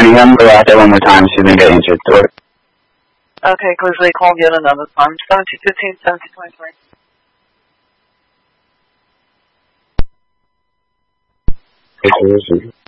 morning. I'm going to ask that one more time. She didn't get answered to it. Okay, please recall yet another time. 1715, 1723. Okay,